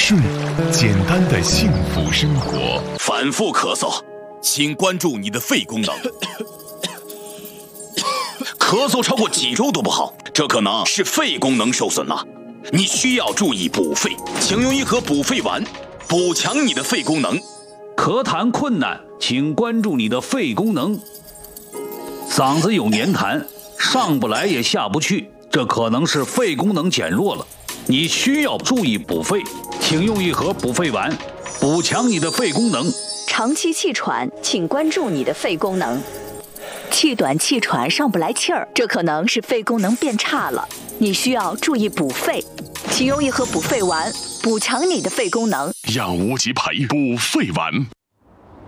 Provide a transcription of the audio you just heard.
顺，简单的幸福生活。 反复咳嗽，请关注你的肺功能。咳嗽超过几周都不好，这可能是肺功能受损了。你需要注意补肺，请用一盒补肺丸，补强你的肺功能。 咳痰困难，请关注你的肺功能。嗓子有黏痰，上不来也下不去，这可能是肺功能减弱了。你需要注意补肺，请用一盒补肺丸，补强你的肺功能。 长期气喘，请关注你的肺功能。气短气喘上不来气儿，这可能是肺功能变差了，你需要注意补肺，请用一盒补肺丸，补强你的肺功能。 让无极牌补肺丸。